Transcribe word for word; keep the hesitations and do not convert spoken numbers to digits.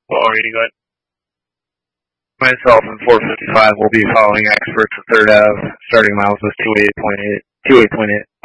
Alrighty, good. Myself and four fifty-five will be following experts at third Ave. Starting miles is two eight point eight. two eight point eight.